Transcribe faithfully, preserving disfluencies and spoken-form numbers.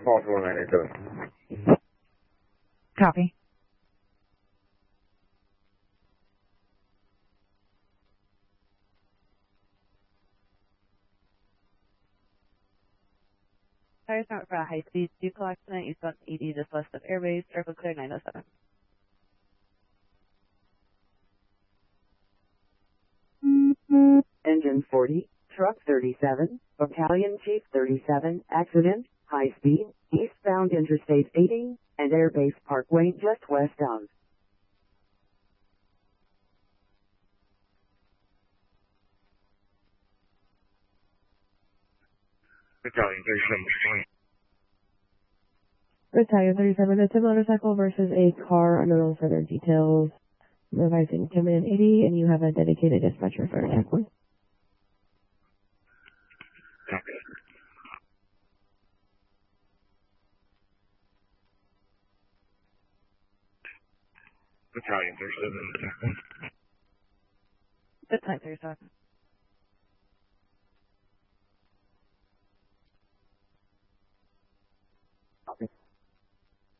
False one nine eight seven. Copy. Tires not for a high-speed vehicle accident. Eastbound eighty just west of Airbase. Circle clear nine oh seven. Engine forty, Truck thirty-seven, Battalion Chief thirty-seven, accident, high speed, eastbound Interstate eighty, and Airbase Parkway just west of. Battalion thirty-seven. Battalion thirty-seven, it's a motorcycle versus a car. Under no further details. I'm advising command eighty, and you have a dedicated dispatcher for attack one. Copy. Battalion thirty-seven. Battalion thirty-seven.